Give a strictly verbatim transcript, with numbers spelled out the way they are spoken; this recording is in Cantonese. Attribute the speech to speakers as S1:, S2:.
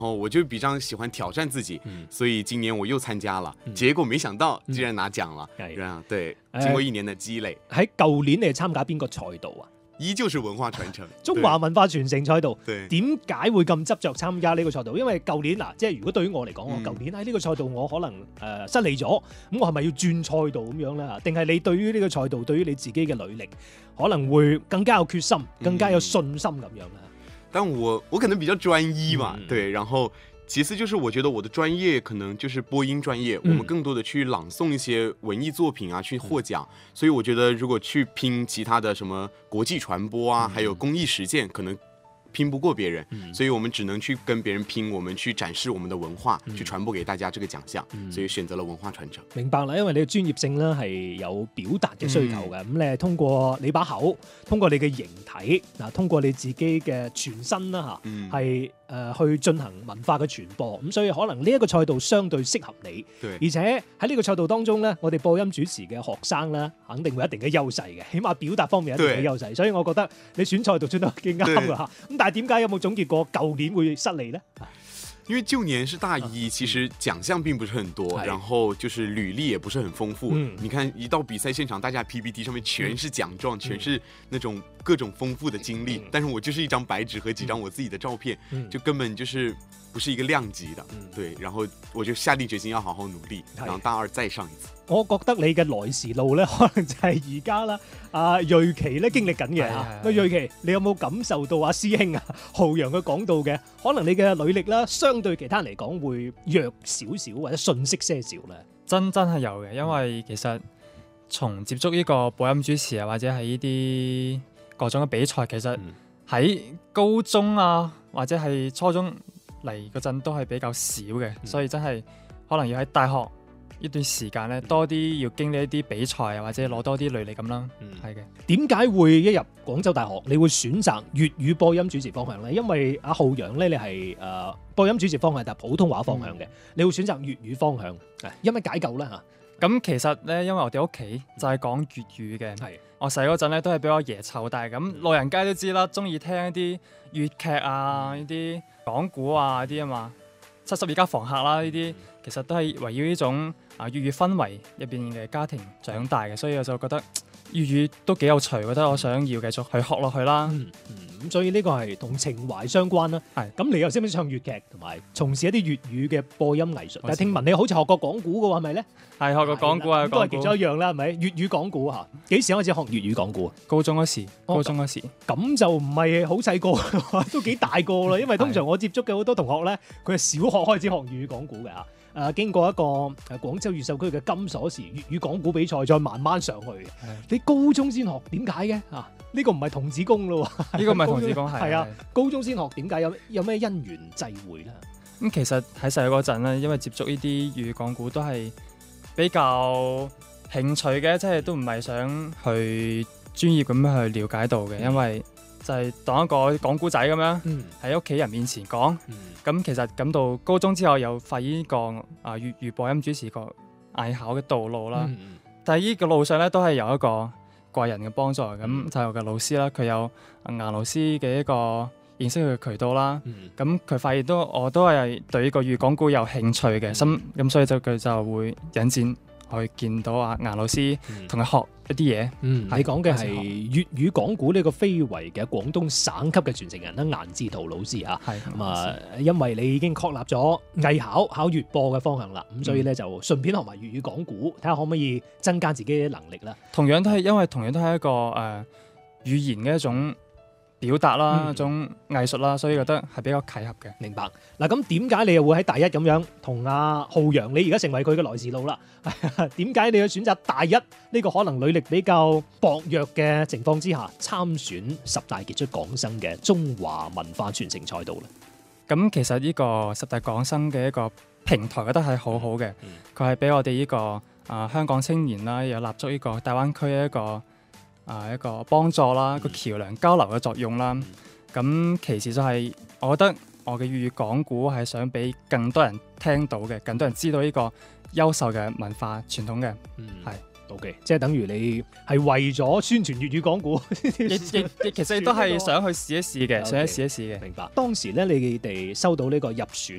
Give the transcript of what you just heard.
S1: 哦，我就比較喜歡挑戰自己，
S2: 嗯、
S1: 所以今年我又參加了，嗯、結果沒想到竟然拿獎了。
S2: 係、
S1: 嗯，對，經過一年的積累。
S2: 喺舊年你係參加邊個賽道啊？
S1: 依舊是文化傳承，
S2: 中華文化傳承賽道。
S1: 對，
S2: 點解會咁執着參加呢個賽道？因為舊年嗱，即係如果對於我嚟講，我舊、嗯、年喺呢個賽道我可能誒、呃、失利咗，咁我係咪要轉賽道咁樣咧？定係你對於呢個賽道，對於你自己嘅履歷，可能會更加有決心，更加有信心咁樣咧？
S1: 但我我可能比較專一嘛，
S2: 嗯、
S1: 對，然後其次就是我覺得我的專業可能就是播音專業，
S2: 嗯、
S1: 我們更多的去朗誦一些文藝作品啊，去獲獎，嗯、所以我覺得如果去拼其他的什麼國際傳播啊，嗯、還有公益實踐，可能拼不過別人，嗯、所以我們只能去跟別人拼，我們去展示我們的文化，嗯、去傳播給大家這個獎項，嗯、所以選擇了文化傳承。
S2: 明白啦，因為你嘅專業性咧係有表達嘅需求嘅，咁、嗯、你係通過你把口，通過你嘅形體，嗱，通過你自己嘅全身啦吓，係、嗯。誒去進行文化嘅傳播，咁所以可能呢一個賽道相對適合你，
S1: 對，
S2: 而且喺呢個賽道當中咧，我哋播音主持嘅學生咧，肯定會有一定嘅優勢嘅，起碼表達方面有一定嘅優勢，所以我覺得你選賽道選得幾啱㗎嚇。咁但係點解有冇總結過舊年會失利咧？
S1: 因為舊年是大一，其實獎項並不是很多，
S2: 嗯、
S1: 然後就是履歷也不是很豐富。嗯、你看一到比賽現場，大家 P P T 上面全是獎狀，嗯、全是那種各種豐富的經歷，嗯、但是我就是一張白紙和幾張我自己的照片，嗯、就根本就是不是一個量級的。嗯、對，然後我就下定決心要好好努力，然後大二再上一次。
S2: 我覺得你嘅來時路咧，可能就係而家啦，阿瑞琪咧經歷緊嘅嚇。咁瑞琪，你有冇感受到阿師兄啊浩洋佢講到嘅，可能你嘅履歷啦，相對其他人嚟講會弱少少或者遜色些少咧？
S3: 真真係有嘅，因為其實從接觸呢個播音主持啊，或者係呢啲各種嘅比賽，其實喺高中啊或者係初中嚟嗰陣都係比較少嘅，嗯、所以真係可能要喺大學一段時間咧，多啲要經歷一啲比賽啊，或者攞多啲履歷咁啦。嗯，係嘅。點
S2: 解會一入廣州大學，你會選擇粵語播音主持方向咧？因為阿浩洋咧，你係誒、呃、播音主持方向，但係普通話方向嘅，嗯、你會選擇粵語方向，因為解救咧嚇。
S3: 咁其實咧，因為我哋屋企就係講粵語嘅。係、嗯。我細嗰陣咧都係俾我爺湊大，咁老人家都知啦，中意聽一啲粵劇啊，呢啲講古啊啲啊嘛，七十二家房客啦呢啲，其實都係圍繞呢種啊粵語氛圍入邊嘅家庭長大嘅，所以我就覺得粵語都幾有趣，覺得我想要繼續去學落去啦。
S2: 嗯嗯，咁所以呢個係同情懷相關啦。係是，咁你又識唔識唱粵劇同埋從事一啲粵語嘅播音藝術？但係聽聞你好似學過講古嘅喎，係咪咧？係
S3: 學過講古啊，
S2: 都係其中一樣啦，係咪？粵語講古嚇，幾時開始學粵語講古啊？
S3: 高中嗰時，高中嗰時，
S2: 咁、哦、就唔係好細個，都幾大個啦。因為通常我接觸嘅好多同學咧，佢係小學開始學粵語講古嘅嚇。誒、呃、經過一個誒廣州越秀區嘅金鎖匙粵語講古比賽，再慢慢上去。的你高中先學點解嘅？啊，呢、這個唔係童子功咯喎。呢個唔係童子功，係啊。高中先學點解？有有咩因緣際會咧？咁、
S3: 嗯、其實喺細個嗰陣咧，因為接觸呢啲粵語講古都係比較興趣嘅，即係都唔係想去專業咁樣去了解到嘅，嗯、因為就係當一個講古仔咁樣喺屋企人面前講。咁、嗯、其實咁到高中之後又發現呢個啊粵語播音主持個藝考嘅道路啦。嗯、但係呢個路上咧都係有一個貴人嘅幫助，咁、嗯、就係個老師啦，佢有顏老師嘅一個認識佢嘅渠道啦。咁佢、嗯、發現都我都係對呢個粵語講古有興趣嘅，咁咁、嗯、所以就佢就會引薦去見到阿顏老師，同佢、嗯、學一啲嘢。
S2: 嗯，是你講嘅係粵語講古呢個非遺嘅廣東省級嘅傳承人啦，顏志濤老師啊。係咁啊，因為你已經確立咗藝考考粵播嘅方向啦，咁、嗯、所以咧就順便學埋粵語講古，睇下可唔可以增加自己嘅能力啦。
S3: 同樣都係因為同樣都係一個誒、呃、語言嘅一種表達啦，嗯、一種藝術啦，所以覺得係比較契合嘅。
S2: 明白。嗱，咁點解你又會喺大一咁樣同阿浩洋，你而家成為佢嘅來時路啦？點解你要選擇大一呢個可能履歷比較薄弱嘅情況之下參選十大傑出港生嘅中華文化傳承賽道咧？
S3: 咁其實呢個十大港生嘅一個平台，覺得係好好嘅。佢係俾我哋呢、這個啊、呃、香港青年啦，有立足呢個大灣區嘅一個。啊，一個幫助啦，一個橋梁交流嘅作用啦。咁、嗯、其次就係，我覺得我嘅粵語講古係想俾更多人聽到嘅，更多人知道呢個優秀嘅文化傳統嘅。嗯，係是
S2: OK，即係等於你係為咗宣傳粵語講古，
S3: 亦亦其實亦都係想去試一試嘅，想去試一試嘅。
S2: 明白。當時咧，你哋收到呢個入選